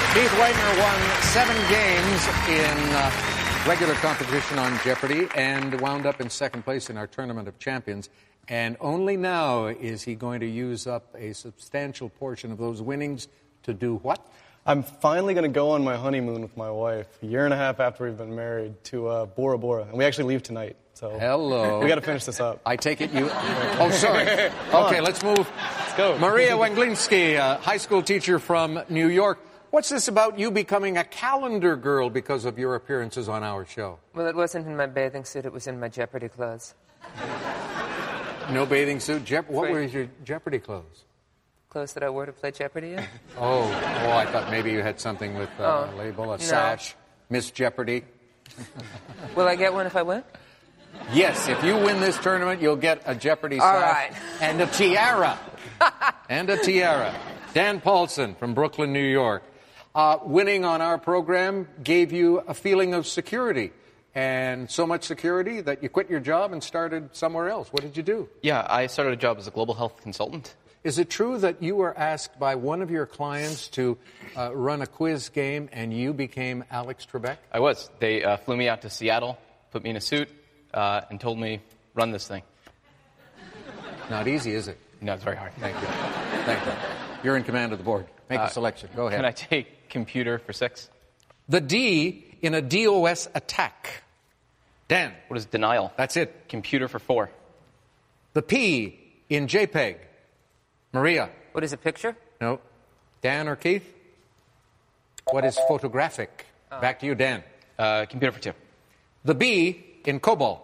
Keith Wagner won 7 games in regular competition on Jeopardy and wound up in second place in our Tournament of Champions. And only now is he going to use up a substantial portion of those winnings to do what? I'm finally going to go on my honeymoon with my wife, a year and a half after we've been married, to Bora Bora. And we actually leave tonight. So hello. We got to finish this up. I take it you... Oh, sorry. Okay, let's move. Let's go. Maria Węglinski, high school teacher from New York. What's this about you becoming a calendar girl because of your appearances on our show? Well, it wasn't in my bathing suit. It was in my Jeopardy clothes. No bathing suit? What were your Jeopardy clothes? Clothes that I wore to play Jeopardy in? Oh, I thought maybe you had something with a label, sash, Miss Jeopardy. Will I get one if I win? Yes, if you win this tournament, you'll get a Jeopardy All sash right. and a tiara. And a tiara. Dan Paulson from Brooklyn, New York. Winning on our program gave you a feeling of security, and so much security that you quit your job and started somewhere else. What did you do? Yeah, I started a job as a global health consultant. Is it true that you were asked by one of your clients to run a quiz game and you became Alex Trebek? I was. They flew me out to Seattle, put me in a suit, and told me, run this thing. Not easy, is it? No, it's very hard. Thank you. Thank you. You're in command of the board. Make a selection. Go ahead. Can I take computer for 6? The D in a DOS attack. Dan. What is denial? That's it. Computer for 4. The P in JPEG. Maria. What is a picture? No. Dan or Keith? What is photographic? Back to you, Dan. Computer for 2. The B in COBOL.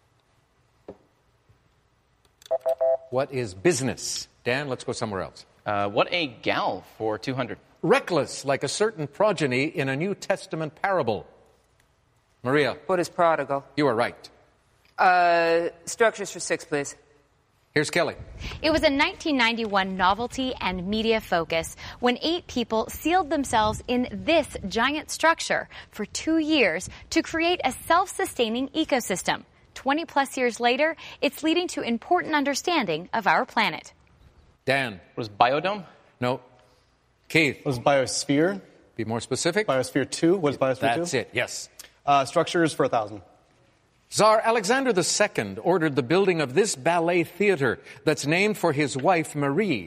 What is business? Dan, let's go somewhere else. What a gal for 200. Reckless, like a certain progeny in a New Testament parable. Maria. What is prodigal? You are right. Structures for 6, please. Here's Kelly. It was a 1991 novelty and media focus when 8 people sealed themselves in this giant structure for 2 years to create a self-sustaining ecosystem. 20-plus years later, it's leading to important understanding of our planet. Dan. What is biodome? No. Keith. What is biosphere? Be more specific. Biosphere 2. What is biosphere 2? That's it, yes. Structures for 1,000. Tsar Alexander II ordered the building of this ballet theater that's named for his wife, Marie.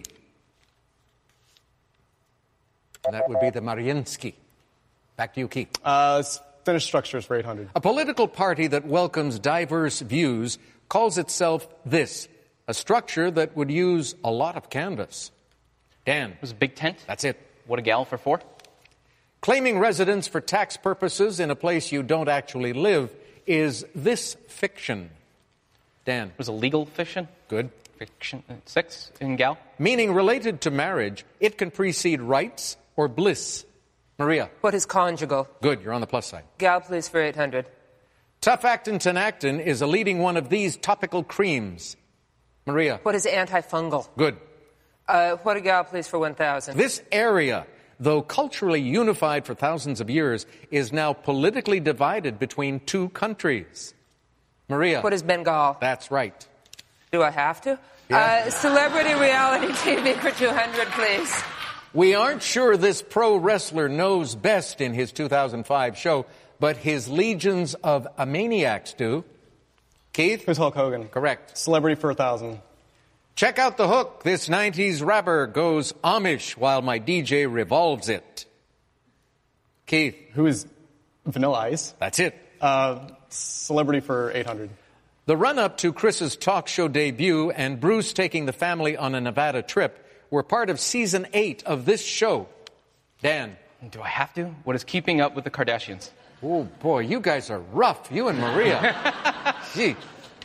And that would be the Mariinsky. Back to you, Keith. Let's finish structures for 800. A political party that welcomes diverse views calls itself this, a structure that would use a lot of canvas. Dan. It was a big tent? That's it. What a gal for 4? Claiming residence for tax purposes in a place you don't actually live is this fiction. Dan. It was a legal fiction? Good. Fiction 6 in gal? Meaning related to marriage, it can precede rights or bliss. Maria. What is conjugal? Good, you're on the plus side. Gal, please, for 800. Tufactin Tenactin is a leading one of these topical creams. Maria. What is antifungal? Good. What a gal, please, for 1,000. This area, though culturally unified for thousands of years, is now politically divided between 2 countries. Maria. What is Bengal? That's right. Do I have to? Yeah. Celebrity reality TV for 200, please. We aren't sure this pro wrestler knows best in his 2005 show, but his legions of maniacs do. Keith? Who's Hulk Hogan? Correct. Celebrity for 1,000. Check out the hook. This 90s rapper goes Amish while my DJ revolves it. Keith? Who is Vanilla Ice? That's it. Celebrity for 800. The run-up to Chris's talk show debut and Bruce taking the family on a Nevada trip were part of season 8 of this show. Dan? Do I have to? What is keeping up with the Kardashians? Oh, boy, you guys are rough. You and Maria. Gee.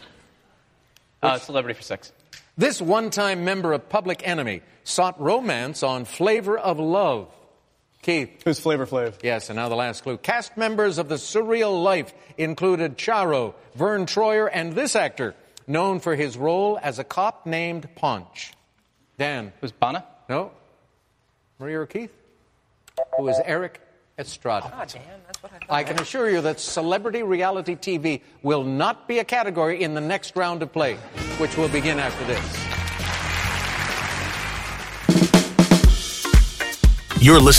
Celebrity for 6. This one-time member of Public Enemy sought romance on Flavor of Love. Keith? Who's Flavor Flav? Yes, and now the last clue. Cast members of The Surreal Life included Charo, Vern Troyer, and this actor, known for his role as a cop named Ponch. Dan? Who's Bana? No. Maria or Keith? Who is Eric Estrada? Oh, damn, that's what I thought. I can assure you that celebrity reality TV will not be a category in the next round of play, which will begin after this. You're listening